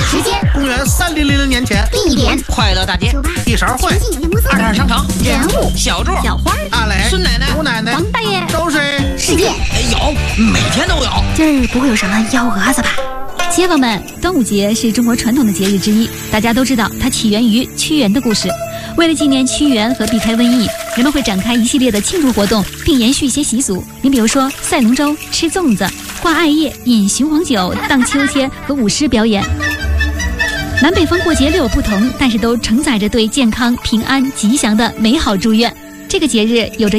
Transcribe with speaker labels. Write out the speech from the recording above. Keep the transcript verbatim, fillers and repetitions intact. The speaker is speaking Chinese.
Speaker 1: 时间：
Speaker 2: 公元三零零零年前。
Speaker 1: 地点：
Speaker 3: 快乐大街。
Speaker 2: 第十二回。
Speaker 3: 二二商场。
Speaker 1: 人物：
Speaker 3: 小柱、
Speaker 1: 小花、
Speaker 2: 阿磊、
Speaker 3: 孙奶奶、
Speaker 2: 吴奶奶、
Speaker 1: 王大爷。
Speaker 2: 都是
Speaker 1: 事件：
Speaker 3: 哎，有，每天都有。
Speaker 1: 今儿不会有什么幺蛾子吧？
Speaker 4: 街坊们，端午节是中国传统的节日之一，大家都知道它起源于屈原的故事。为了纪念屈原和避开瘟疫，人们会展开一系列的庆祝活动，并延续一些习俗。你比如说赛龙舟、吃粽子、挂艾叶、饮雄黄酒、荡秋千和舞狮表演。南北方过节略有不同，但是都承载着对健康、平安、吉祥的美好祝愿。这个节日有着